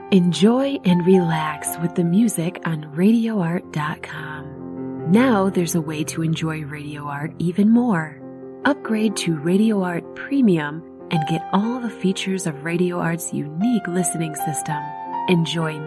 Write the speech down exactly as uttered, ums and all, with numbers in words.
Enjoy and relax with the music on radio art dot com. Now there's a way to enjoy Radio Art even more. Upgrade to Radio Art Premium and get all the features of Radio Art's unique listening system. Enjoy